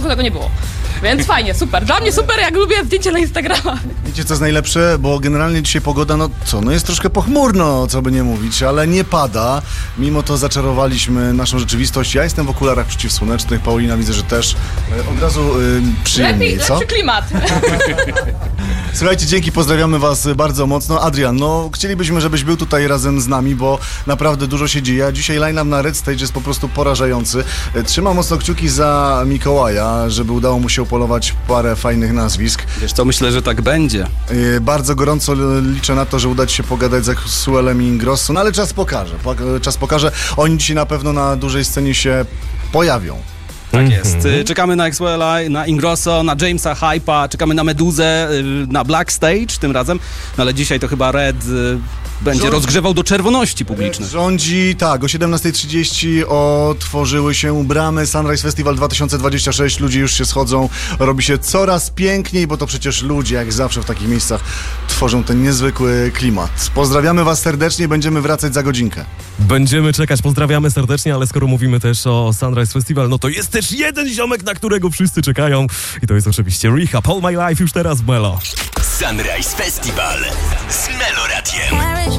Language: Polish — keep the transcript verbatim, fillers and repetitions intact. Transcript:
roku tego nie było. Więc fajnie, super. Dla mnie super, jak lubię zdjęcia na Instagrama. Wiecie, co jest najlepsze? Bo generalnie dzisiaj pogoda, no co, no jest troszkę pochmurno, co by nie mówić, ale nie pada. Mimo to zaczarowaliśmy naszą rzeczywistość. Ja jestem w okularach przeciwsłonecznych, Paulina widzę, że też. E, Od razu y, przyjemniej, Lepiej, co? lepszy klimat. Słuchajcie, dzięki, pozdrawiamy was bardzo mocno. Adrian, no chcielibyśmy, żebyś był tutaj razem z nami, bo naprawdę dużo się dzieje. A dzisiaj line-up na Red Stage jest po prostu porażający. E, Trzymam mocno kciuki za Mikołaja, żeby udało mu się upolować parę fajnych nazwisk. Wiesz co, myślę, że tak będzie. Yy, Bardzo gorąco l- liczę na to, że uda ci się pogadać z Suelem i Ingrosso, no ale czas pokaże. Po- Czas pokaże. Oni dzisiaj na pewno na dużej scenie się pojawią. Tak jest. Y, Czekamy na Exwella, na Ingrosso, na Jamesa Hype'a, czekamy na Meduzę, y, na Black Stage tym razem, no ale dzisiaj to chyba Red y, będzie Rząd- rozgrzewał do czerwoności publicznej. Rządzi, tak, o siedemnasta trzydzieści otworzyły się bramy Sunrise Festival dwa tysiące dwudziesty szósty. Ludzie już się schodzą, robi się coraz piękniej, bo to przecież ludzie, jak zawsze w takich miejscach, tworzą ten niezwykły klimat. Pozdrawiamy was serdecznie, będziemy wracać za godzinkę. Będziemy czekać, pozdrawiamy serdecznie, ale skoro mówimy też o Sunrise Festival, no to jest też jeden ziomek, na którego wszyscy czekają i to jest oczywiście Rehab, All My Life już teraz w Melo. Sunrise Festival z Melo Radiem.